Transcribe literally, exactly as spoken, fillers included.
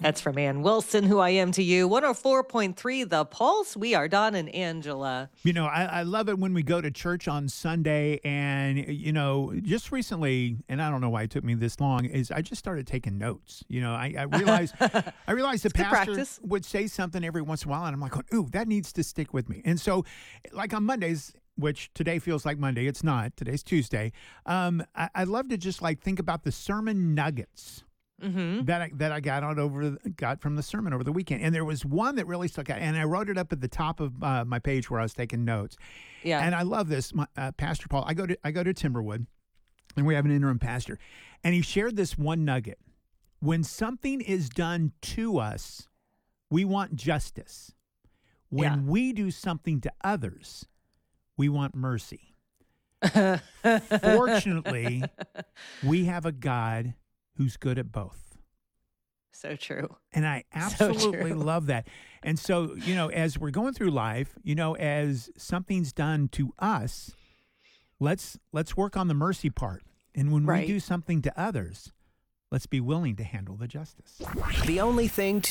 That's from Ann Wilson, Who I Am to You. one oh four point three The Pulse. We are Don and Angela. You know, I, I love it when we go to church on Sunday. And, you know, just recently, and I don't know why it took me this long, is I just started taking notes. You know, I, I realized I realized the It's good pastor practice. would say something every once in a while, and I'm like, ooh, that needs to stick with me. And so, like on Mondays, which today feels like Monday, it's not. Today's Tuesday. Um, I, I love to just like think about the sermon nuggets Mm-hmm. that I, that I got on over the, got from the sermon over the weekend, and there was one that really stuck out, and I wrote it up at the top of uh, my page where I was taking notes. Yeah. And I love this, my, uh, Pastor Paul. I go to I go to Timberwood, and we have an interim pastor, and he shared this one nugget: when something is done to us, we want justice. When Yeah. we do something to others, we want mercy. Fortunately, we have a God who's good at both. So true. And I So absolutely true. love that. And so, you know, as we're going through life, you know, as something's done to us, let's let's work on the mercy part. And when Right. we do something to others, let's be willing to handle the justice. The only thing